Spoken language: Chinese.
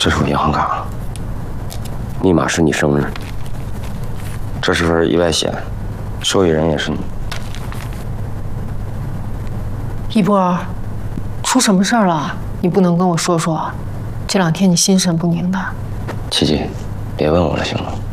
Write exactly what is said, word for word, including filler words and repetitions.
这是我银行卡，密码是你生日。这是份意外险，受益人也是你。 一波，出什么事儿了？你不能跟我说说？这两天你心神不宁的。 琪琪，别问我了，行吗？